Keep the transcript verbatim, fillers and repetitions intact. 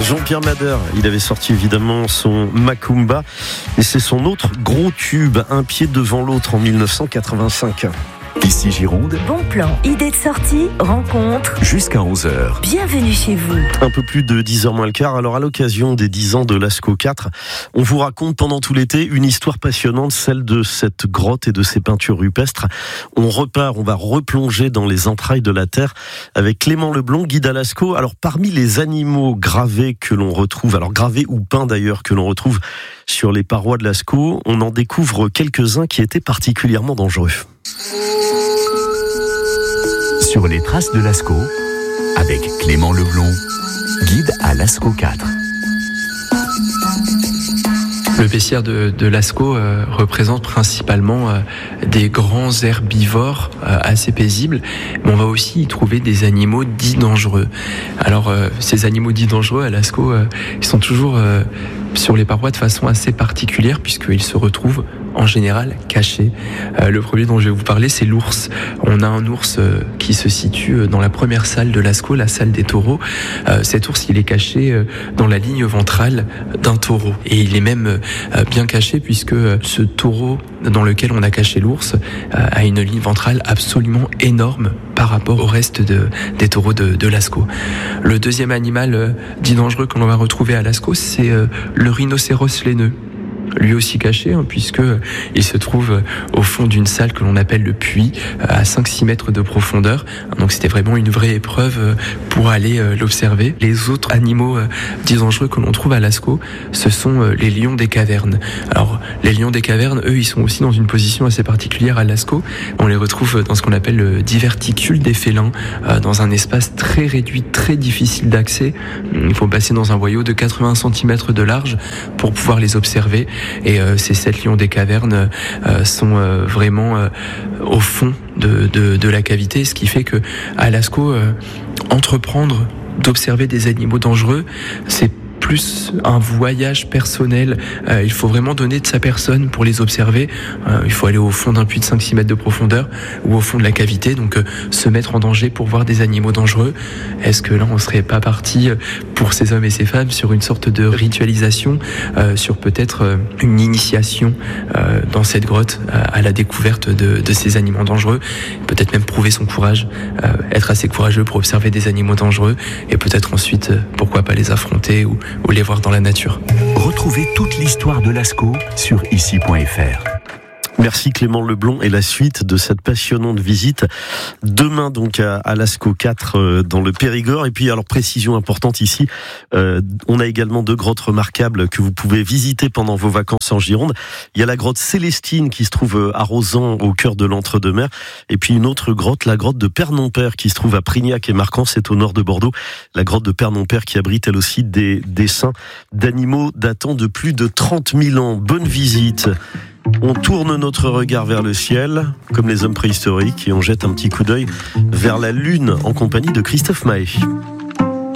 Jean-Pierre Madère, il avait sorti évidemment son Macumba et c'est son autre gros tube, Un pied devant l'autre en dix-neuf cent quatre-vingt-cinq. Ici Gironde. Bon plan, idée de sortie, rencontre. Jusqu'à onze heures. Bienvenue chez vous. Un peu plus de dix heures moins le quart. Alors à l'occasion des dix ans de Lascaux quatre, on vous raconte pendant tout l'été une histoire passionnante, celle de cette grotte et de ses peintures rupestres. On repart, on va replonger dans les entrailles de la terre avec Clément Leblond, guide à Lascaux. Alors parmi les animaux gravés que l'on retrouve, alors gravés ou peints d'ailleurs, que l'on retrouve sur les parois de Lascaux, on en découvre quelques-uns qui étaient particulièrement dangereux. Sur les traces de Lascaux, avec Clément Leblond, guide à Lascaux quatre. Le bestiaire de, de Lascaux euh, représente principalement euh, des grands herbivores euh, assez paisibles, mais on va aussi y trouver des animaux dits dangereux. Alors euh, ces animaux dits dangereux à Lascaux, euh, ils sont toujours euh, sur les parois de façon assez particulière puisqu'ils se retrouvent en général cachés. Euh, le premier dont je vais vous parler, c'est l'ours. On a un ours euh, qui se situe dans la première salle de Lascaux, la salle des taureaux. Euh, cet ours, il est caché euh, dans la ligne ventrale d'un taureau. Et il est même euh, bien caché puisque euh, ce taureau dans lequel on a caché l'ours euh, a une ligne ventrale absolument énorme par rapport au reste de, des taureaux de, de Lascaux. Le deuxième animal euh, dit dangereux que l'on va retrouver à Lascaux, c'est euh, le rhinocéros laineux. Lui aussi caché, hein, puisque il se trouve au fond d'une salle que l'on appelle le puits, à cinq six mètres de profondeur. Donc c'était vraiment une vraie épreuve pour aller l'observer. Les autres animaux dits dangereux que l'on trouve à Lascaux, ce sont les lions des cavernes. Alors les lions des cavernes, eux, ils sont aussi dans une position assez particulière à Lascaux. On les retrouve dans ce qu'on appelle le diverticule des félins, dans un espace très réduit, très difficile d'accès. Il faut passer dans un boyau de quatre-vingts centimètres de large pour pouvoir les observer. Et euh, ces sept lions des cavernes euh, sont euh, vraiment euh, au fond de, de, de la cavité, ce qui fait que à Lascaux, euh, entreprendre d'observer des animaux dangereux, c'est plus un voyage personnel. Euh, il faut vraiment donner de sa personne pour les observer. Euh, il faut aller au fond d'un puits de cinq six mètres de profondeur ou au fond de la cavité, donc euh, se mettre en danger pour voir des animaux dangereux. Est-ce que là, on serait pas parti pour ces hommes et ces femmes sur une sorte de ritualisation, euh, sur peut-être euh, une initiation euh, dans cette grotte euh, à la découverte de, de ces animaux dangereux, peut-être même prouver son courage, euh, être assez courageux pour observer des animaux dangereux et peut-être ensuite, euh, pourquoi pas les affronter ou ou les voir dans la nature. Retrouvez toute l'histoire de Lascaux sur ici point f r. Merci Clément Leblond et la suite de cette passionnante visite demain donc à, à Lascaux quatre euh, dans le Périgord. Et puis alors précision importante ici, euh, on a également deux grottes remarquables que vous pouvez visiter pendant vos vacances en Gironde. Il y a la grotte Célestine qui se trouve à Rozan au cœur de l'Entre-deux-Mers, et puis une autre grotte, la grotte de Père-non-Père qui se trouve à Prignac et Marcans, c'est au nord de Bordeaux. La grotte de Père-non-Père qui abrite elle aussi des dessins d'animaux datant de plus de trente mille ans. Bonne visite. On tourne notre regard vers le ciel, comme les hommes préhistoriques, et on jette un petit coup d'œil vers la Lune en compagnie de Christophe Mahé.